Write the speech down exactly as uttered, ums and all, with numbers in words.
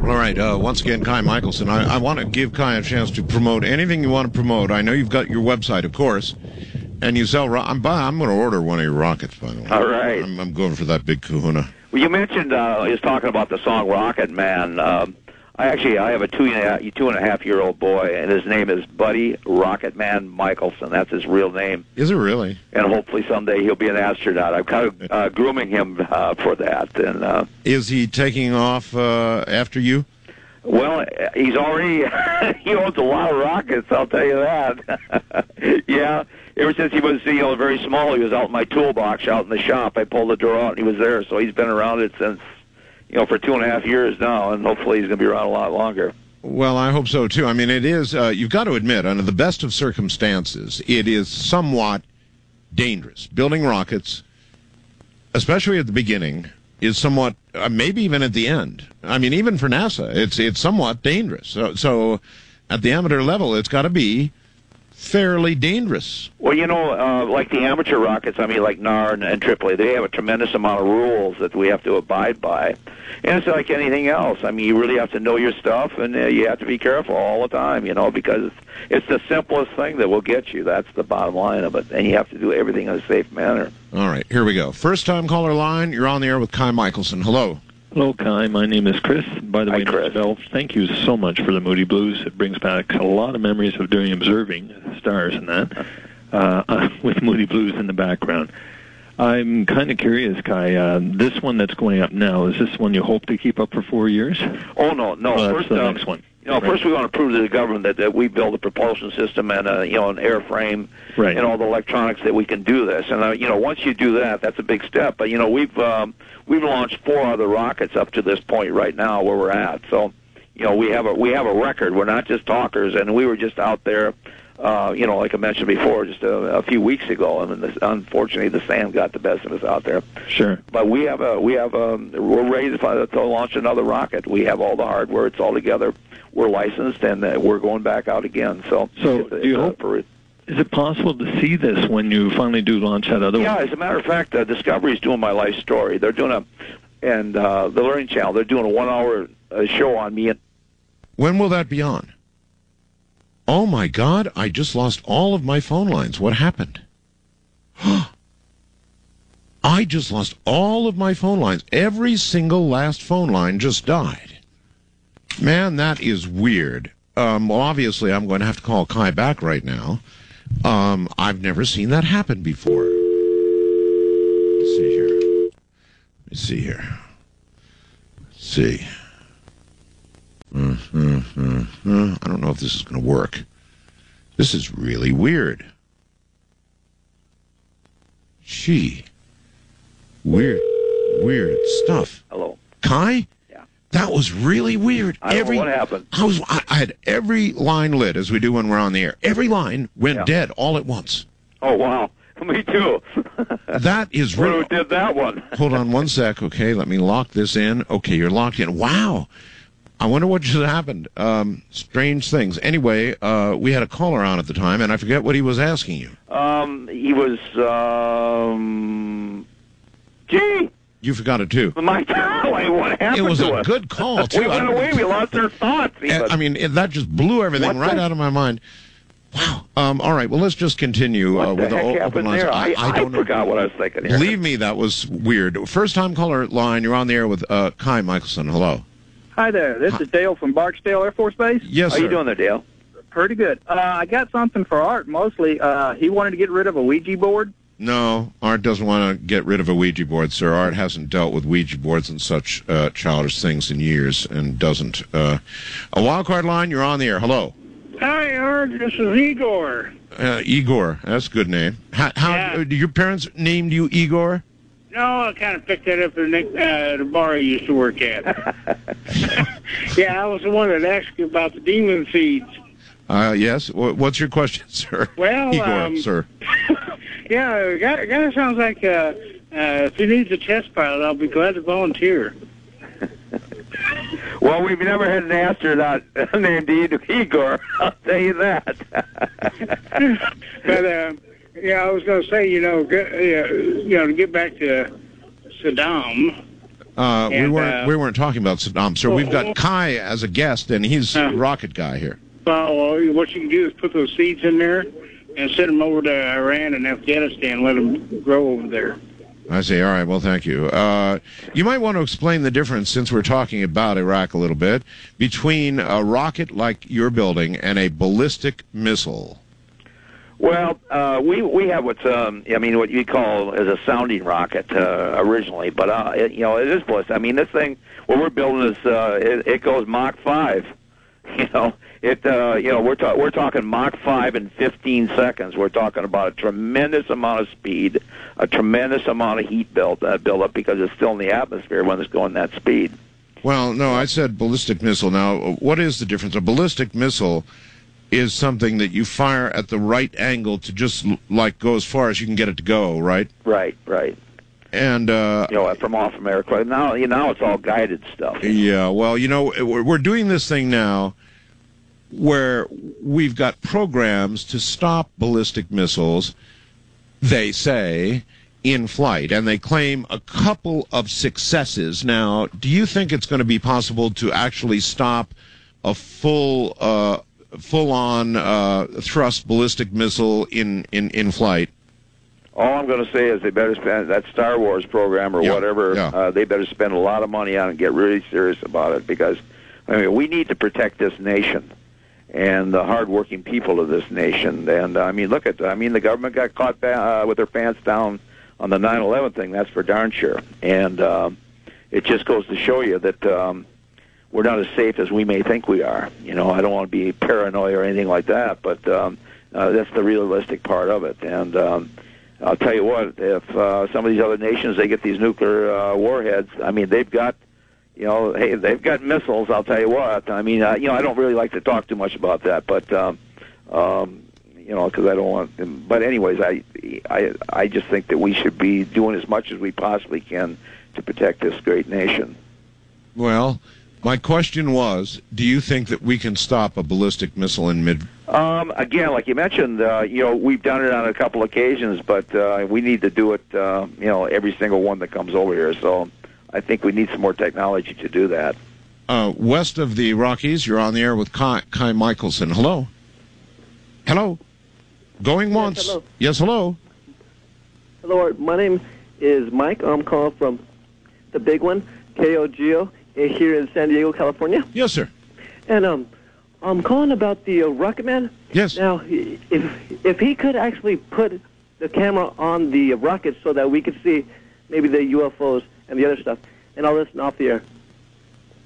All right. Uh, once again, Kai Michelson. I, I want to give Kai a chance to promote anything you want to promote. I know you've got your website, of course, and you sell. Ro- I'm, I'm going to order one of your rockets, by the way. All right. I'm, I'm going for that big kahuna. Well, you mentioned uh, he was talking about the song Rocket Man. Um, I actually I have a two and a half, two and a half year old boy, and his name is Buddy Rocket Man Michelson. That's his real name. Is it really? And hopefully someday he'll be an astronaut. I'm kind of uh, grooming him uh, for that. And uh, is he taking off uh, after you? Well, he's already he owns a lot of rockets. I'll tell you that. Yeah. Ever since he was, you know, very small, he was out in my toolbox out in the shop. I pulled the door out, and he was there. So he's been around it since, you know, for two and a half years now, and hopefully he's going to be around a lot longer. Well, I hope so, too. I mean, it is, uh, you've got to admit, under the best of circumstances, it is somewhat dangerous. Building rockets, especially at the beginning, is somewhat, uh, maybe even at the end. I mean, even for NASA, it's it's somewhat dangerous. So, so at the amateur level, it's got to be fairly dangerous. Well, you know, uh, like the amateur rockets, I mean, like N A R and, and triple A, they have a tremendous amount of rules that we have to abide by. And it's like anything else. I mean, you really have to know your stuff, and uh, you have to be careful all the time, you know, because it's the simplest thing that will get you. That's the bottom line of it. And you have to do everything in a safe manner. All right, here we go. First-time caller line. You're on the air with Kai Michelson. Hello. Hello, Kai. My name is Chris. By the Hi, way, Chris. Mister Bell, thank you so much for the Moody Blues. It brings back a lot of memories of doing observing stars and that, uh, with Moody Blues in the background. I'm kind of curious, Kai. Uh, this one that's going up now, is this one you hope to keep up for four years? Oh, no, no. Oh, that's first, the uh, next one. You know, Right. first we want to prove to the government that, that we build a propulsion system and, a, you know, an airframe Right. and all the electronics that we can do this. And, uh, you know, once you do that, that's a big step. But, you know, we've um, we've launched four other rockets up to this point right now where we're at. So, you know, we have a we have a record. We're not just talkers, and we were just out there, uh, you know, like I mentioned before, just a, a few weeks ago. I mean, this, unfortunately, the sand got the best of us out there. Sure. But we have a we have a we're ready to, to launch another rocket. We have all the hardware. It's all together. We're licensed, and uh, we're going back out again. So, So it's, do you it's, hope, uh, is it possible to see this when you finally do launch that other yeah, one? as a matter of fact, uh, Discovery's doing my life story. They're doing a, and uh, the Learning Channel, they're doing a one-hour uh, show on me. And When will that be on? Oh, my God, I just lost all of my phone lines. What happened? I just lost all of my phone lines. Every single last phone line just died. Man, that is weird. Um, well, obviously, I'm going to have to call Kai back right now. Um, I've never seen that happen before. Let's see here. Let me see here. Let's see. Mm-hmm, mm-hmm. I don't know if this is going to work. This is really weird. Gee. Weird, weird stuff. hello. Kai? Yeah. That was really weird. I don't every, know what happened. I was, I, I had every line lit, as we do when we're on the air. Every line went Yeah. dead all at once. Oh, wow. Me too. That is Who really... did that one? Hold on one sec, okay? Let me lock this in. Okay, you're locked in. Wow. I wonder what just happened. Um, strange things. Anyway, uh, we had a caller on at the time, and I forget what he was asking you. Um, he was, um, gee, You forgot it, too. my golly, what happened It was to a us? good call, too. We I went don't- away. We lost our thoughts. Even. I mean, it, that just blew everything What right the- out of my mind. Wow. Um, all right, well, let's just continue what uh, the with the heck o- open happened lines. there? I, I, don't know. forgot what I was thinking here. Believe me, that was weird. First-time caller line, you're on the air with uh, Kai Michelson. Hello. Hi there. This Hi. is Dale from Barksdale Air Force Base. Yes, How sir. you doing there, Dale? Pretty good. Uh, I got something for Art, mostly. Uh, he wanted to get rid of a Ouija board. No, Art doesn't want to get rid of a Ouija board, sir. Art hasn't dealt with Ouija boards and such uh, childish things in years and doesn't. Uh, a wild card line, you're on the air. Hello. Hi, Art. This is Igor. Uh, Igor, that's a good name. How, how Yeah. uh, your parents named you Igor? No, I kind of picked that up at the, uh, the bar I used to work at. Yeah, I was the one that asked you about the demon seeds. Uh, yes. W- what's your question, sir? Well, Igor, um, sir. Yeah, guy, guy sounds like uh, uh, if he needs a test pilot, I'll be glad to volunteer. Well, we've never had an astronaut named Igor. I'll tell you that. But uh, yeah, I was going to say, you know, get, uh, you know, to get back to Saddam. Uh, we And, weren't uh, we weren't talking about Saddam, sir. well, We've got well- Kai as a guest, and he's Uh. a rocket guy here. Well, well, what you can do is put those seeds in there and send them over to Iran and Afghanistan. Let them grow over there. I see. All right. Well, thank you. Uh, you might want to explain the difference, since we're talking about Iraq a little bit, between a rocket like you're building and a ballistic missile. Well, uh, we we have what's um, I mean, what you call as a sounding rocket uh, originally, but uh, it, you know, it is ballistic. I mean, this thing, what we're building is uh, it, it goes Mach five. You know, it uh, you know we're ta- we're talking Mach five in fifteen seconds. We're talking about a tremendous amount of speed, a tremendous amount of heat build uh, build up because it's still in the atmosphere when it's going that speed. Well, no, I said ballistic missile. Now, what is the difference? A ballistic missile is something that you fire at the right angle to just like go as far as you can get it to go, right? Right, right. And uh, You know, from off America. Now, you know, it's all guided stuff. yeah, well, you know, we're we're doing this thing now where we've got programs to stop ballistic missiles, they say, in flight, and they claim a couple of successes. Now, do you think it's going to be possible to actually stop a full, uh, full-on uh, thrust ballistic missile in, in, in flight? All I'm going to say is they better spend that Star Wars program or Yeah, whatever. yeah. Uh, they better spend a lot of money on it and get really serious about it because, I mean, we need to protect this nation and the hardworking people of this nation. And I mean, look at, I mean, the government got caught uh, with their pants down on the nine eleven thing. That's for darn sure. And um, it just goes to show you that um, we're not as safe as we may think we are. You know, I don't want to be paranoid or anything like that, but um, uh, that's the realistic part of it. And um, I'll tell you what, if uh, some of these other nations, they get these nuclear uh, warheads, I mean, they've got, you know, hey, they've got missiles, I'll tell you what. I mean, uh, you know, I don't really like to talk too much about that, but, um, um, you know, because I don't want, but anyways, I, I, I just think that we should be doing as much as we possibly can to protect this great nation. Well, my question was, do you think that we can stop a ballistic missile in mid... Um, again, like you mentioned, uh, you know, we've done it on a couple occasions, but uh, we need to do it, uh, you know, every single one that comes over here. So I think we need some more technology to do that. Uh, west of the Rockies, you're on the air with Kai, Kai Michelson. Hello? Hello? Going once. Yes, hello. Yes, hello. Hello, my name is Mike. I'm calling from the big one, K O G O, here in San Diego, California. Yes, sir. And um, I'm calling about the uh, Rocket Man. Yes. Now, if if he could actually put the camera on the rocket so that we could see maybe the U F Os and the other stuff, and I'll listen off the air.